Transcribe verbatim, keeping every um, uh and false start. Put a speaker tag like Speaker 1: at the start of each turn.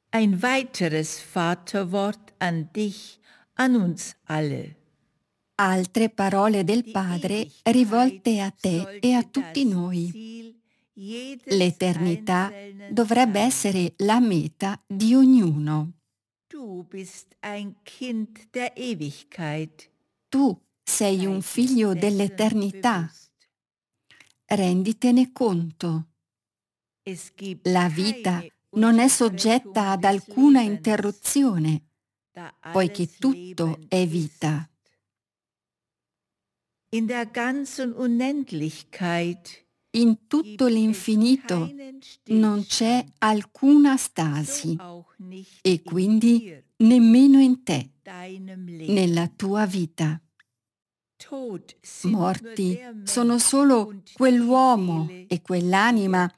Speaker 1: Ein weiteres Vaterwort an dich, an uns alle.
Speaker 2: Altre parole del
Speaker 1: Die
Speaker 2: Padre
Speaker 1: Ewigkeit
Speaker 2: rivolte a te e a
Speaker 1: sollte
Speaker 2: tutti
Speaker 1: das
Speaker 2: noi.
Speaker 1: Ziel jedes
Speaker 2: L'eternità
Speaker 1: Einzelnen
Speaker 2: dovrebbe
Speaker 1: sein.
Speaker 2: essere la meta di ognuno.
Speaker 1: Du bist ein Kind der Ewigkeit.
Speaker 2: Tu sei un
Speaker 1: Sei dir
Speaker 2: figlio
Speaker 1: dessen
Speaker 2: dell'eternità.
Speaker 1: bewusst.
Speaker 2: Renditene conto.
Speaker 1: Es gibt
Speaker 2: La vita
Speaker 1: keine
Speaker 2: non è soggetta
Speaker 1: Unterbrechung
Speaker 2: ad
Speaker 1: des
Speaker 2: alcuna
Speaker 1: Lebens,
Speaker 2: interruzione,
Speaker 1: da
Speaker 2: poiché
Speaker 1: alles
Speaker 2: tutto
Speaker 1: Leben
Speaker 2: è
Speaker 1: ist.
Speaker 2: vita.
Speaker 1: In der ganzen Unendlichkeit
Speaker 2: In tutto
Speaker 1: gibt es
Speaker 2: l'infinito
Speaker 1: keinen
Speaker 2: non c'è
Speaker 1: Stillstand,
Speaker 2: alcuna
Speaker 1: so
Speaker 2: stasi
Speaker 1: auch nicht
Speaker 2: e
Speaker 1: in
Speaker 2: quindi
Speaker 1: dir,
Speaker 2: nemmeno in te,
Speaker 1: deinem
Speaker 2: nella
Speaker 1: Leben.
Speaker 2: tua vita.
Speaker 1: Tot sind nur
Speaker 2: Morti
Speaker 1: der
Speaker 2: sono
Speaker 1: Mensch
Speaker 2: solo
Speaker 1: und die
Speaker 2: quell'uomo
Speaker 1: Seele,
Speaker 2: e
Speaker 1: die er
Speaker 2: quell'anima